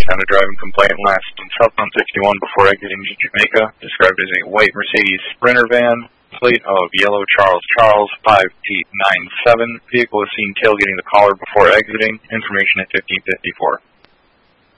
Found a driving complaint last on southbound 61 before exiting Jamaica. Described as a white Mercedes Sprinter van. Plate of yellow Charles 5897. Vehicle was seen tailgating the caller before exiting. Information at 1554.